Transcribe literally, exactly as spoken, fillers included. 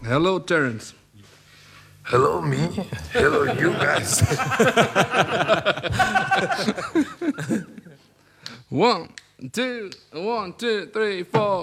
Hello, Terrence. Hello, me. Hello, you guys. One, two, one, two, three, four.